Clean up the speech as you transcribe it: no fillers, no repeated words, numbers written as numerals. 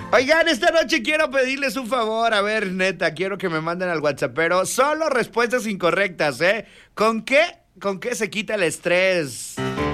Oigan, esta noche quiero pedirles un favor. A ver, neta, quiero que me manden al WhatsApp, pero solo respuestas incorrectas, ¿eh? ¿Con qué se quita el estrés?